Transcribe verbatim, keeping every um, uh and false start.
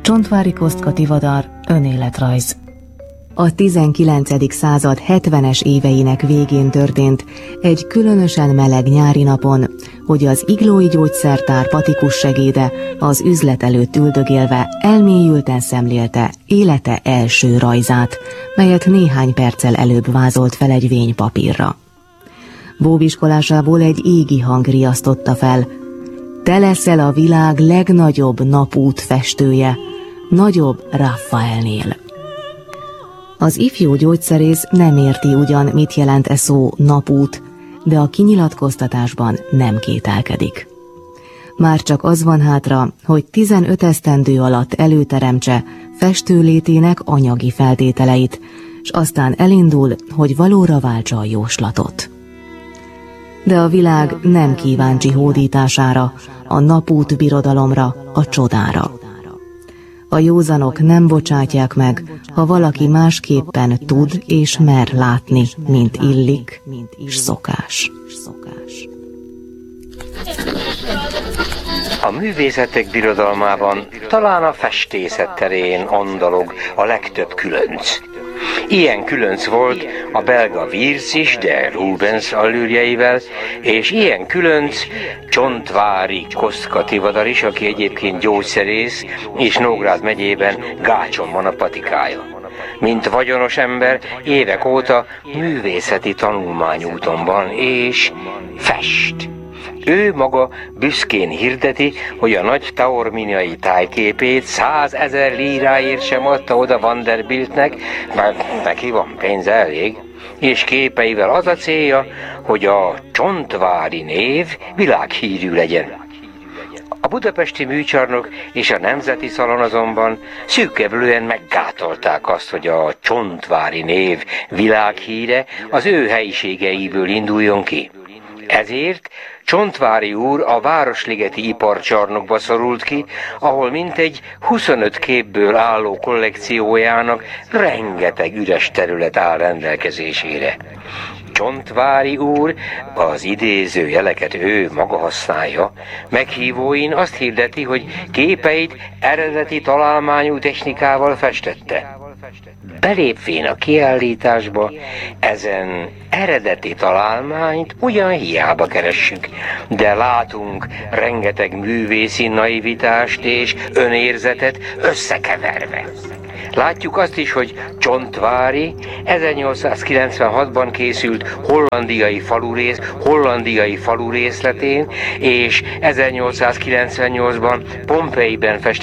Csontváry Kostka Tivadar, önéletrajz. A tizenkilencedik század hetvenes éveinek végén történt egy különösen meleg nyári napon, hogy az Iglói Gyógyszertár patikus segéde az üzlet előtt üldögélve elmélyülten szemlélte élete első rajzát, melyet néhány perccel előbb vázolt fel egy vénypapírra. Bóbiskolásából egy égi hang riasztotta fel: te leszel a világ legnagyobb napút festője, nagyobb Raffaelnél. Az ifjú gyógyszerész nem érti ugyan, mit jelent e szó napút, de a kinyilatkoztatásban nem kételkedik. Már csak az van hátra, hogy tizenöt esztendő alatt előteremtse festőlétének anyagi feltételeit, s aztán elindul, hogy valóra váltsa a jóslatot. De a világ nem kíváncsi hódítására, a napút birodalomra, a csodára. A józanok nem bocsátják meg, ha valaki másképpen tud és mer látni, mint illik, s szokás. A művészetek birodalmában talán a festészet terén andalog a legtöbb különc. Ilyen különc volt a belga Wiertz is, de Rubens allűrjeivel, és ilyen különc Csontváry Kostka Tivadar is, aki egyébként gyógyszerész, és Nógrád megyében Gácson van a patikája. Mint vagyonos ember évek óta művészeti tanulmányúton van, és fest. Ő maga büszkén hirdeti, hogy a nagy taorminiai tájképét százezer líráért sem adta oda Vanderbiltnek, mert neki van pénze elég, és képeivel az a célja, hogy a Csontváry név világhírű legyen. A budapesti műcsarnok és a Nemzeti Szalon azonban szűkevlően meggátolták azt, hogy a Csontváry név világhíre az ő helyiségeiből induljon ki. Ezért Csontváry úr a Városligeti iparcsarnokba szorult ki, ahol mintegy huszonöt képből álló kollekciójának rengeteg üres terület áll rendelkezésére. Csontváry úr, az idéző jeleket ő maga használja, meghívóin azt hirdeti, hogy képeit eredeti találmányú technikával festette. Belépvén a kiállításba, ezen eredeti találmányt ugyan hiába keressük, de látunk rengeteg művészi naivitást és önérzetet összekeverve. Látjuk azt is, hogy Csontváry ezernyolcszázkilencvenhatban készült hollandiai falurész, hollandiai falurészletén, és ezernyolcszázkilencvennyolcban Pompeiben festett